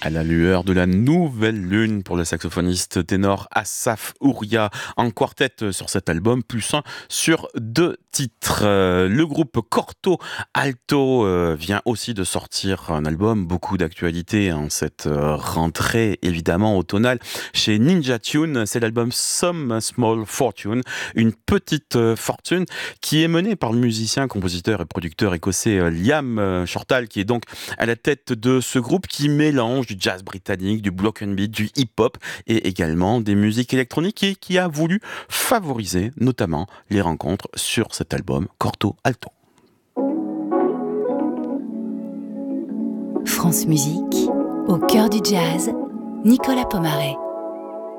À la lueur de la nouvelle lune pour le saxophoniste ténor Assaf Ouria en quartet sur cet album, plus un sur 2 titres. Le groupe Corto Alto vient aussi de sortir un album, beaucoup d'actualité en cette rentrée évidemment automnale chez Ninja Tune. C'est l'album Some Small Fortune, une petite fortune, qui est menée par le musicien, compositeur et producteur écossais Liam Shortall, qui est donc à la tête de ce groupe qui mélange du jazz britannique, du block and beat, du hip-hop et également des musiques électroniques, et qui a voulu favoriser notamment les rencontres sur cet album Corto Alto. France Musique, au cœur du jazz, Nicolas Pomaré.